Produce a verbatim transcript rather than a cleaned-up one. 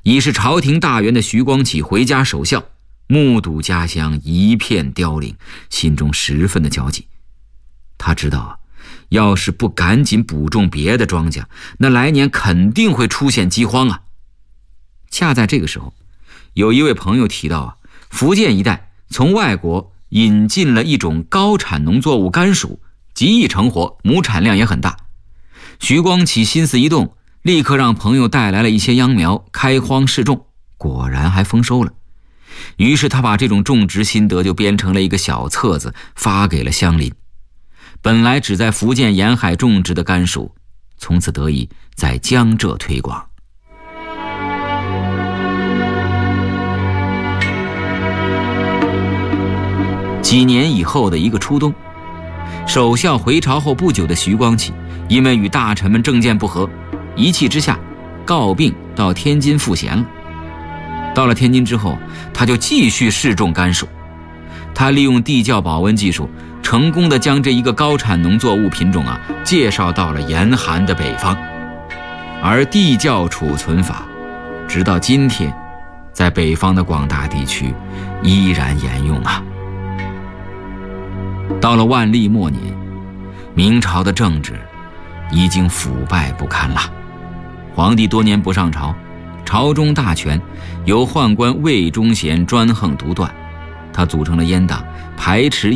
已是朝廷大员的徐光启回家守孝，目睹家乡一片凋零，心中十分的焦急。他知道啊，要是不赶紧补种别的庄稼，那来年肯定会出现饥荒啊。恰在这个时候，有一位朋友提到啊，福建一带从外国引进了一种高产农作物甘薯，极易成活，亩产量也很大。徐光启心思一动，立刻让朋友带来了一些秧苗，开荒试种，果然还丰收了。于是他把这种种植心得就编成了一个小册子，发给了乡邻。本来只在福建沿海种植的甘薯，从此得以在江浙推广。几年以后的一个初冬，守孝回朝后不久的徐光启，因为与大臣们政见不合，一气之下告病到天津赋闲了。到了天津之后，他就继续试种甘薯。他利用地窖保温技术，成功的将这一个高产农作物品种啊介绍到了严寒的北方。而地窖储存法直到今天在北方的广大地区依然沿用啊。到了万历末年，明朝的政治已经腐败不堪了。皇帝多年不上朝，朝中大权由宦官魏忠贤专横独断，他组成了阉党，排斥